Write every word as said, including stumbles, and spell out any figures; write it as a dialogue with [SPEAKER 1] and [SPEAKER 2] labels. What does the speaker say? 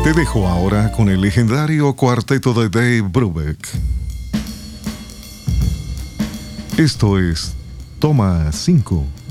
[SPEAKER 1] Te dejo ahora con el legendario cuarteto de Dave Brubeck. Esto es Toma cinco.